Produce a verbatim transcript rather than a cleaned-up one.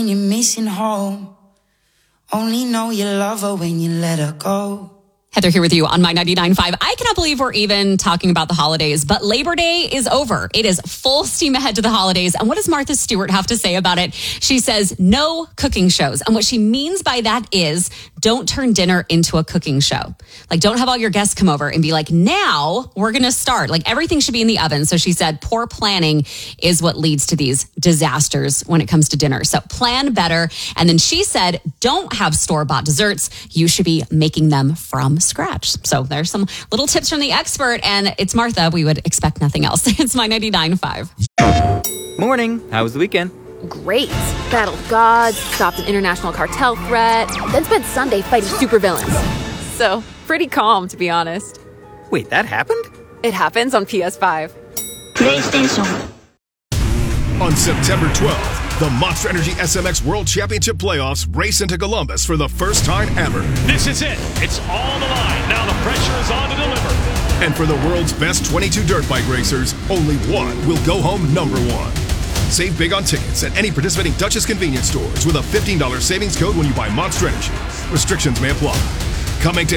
You're missing home. Only know you love her when you let her go. Heather here with you on My ninety-nine point five. I cannot believe we're even talking about the holidays, but Labor Day is over. It is full steam ahead to the holidays. And what does Martha Stewart have to say about it? She says no cooking shows. And what she means by that is don't turn dinner into a cooking show. Like, don't have all your guests come over and be like, now we're going to start. Like, everything should be in the oven. So she said poor planning is what leads to these disasters when it comes to dinner. So plan better. And then she said, don't have store-bought desserts. You should be making them from scratch. So there's some little tips from the expert, and it's Martha. We would expect nothing else. It's My ninety-nine point five. Morning. How was the weekend? Great. Battled gods, stopped an international cartel threat, then spent Sunday fighting supervillains. So, pretty calm, to be honest. Wait, that happened? It happens on P S five. PlayStation. On September twelfth, the Monster Energy S M X World Championship Playoffs race into Columbus for the first time ever. This is it. It's all the line. Now the pressure is on to deliver. And for the world's best twenty-two dirt bike racers, only one will go home number one. Save big on tickets at any participating Duchess convenience stores with a fifteen dollars savings code when you buy Monster Energy. Restrictions may apply. Coming to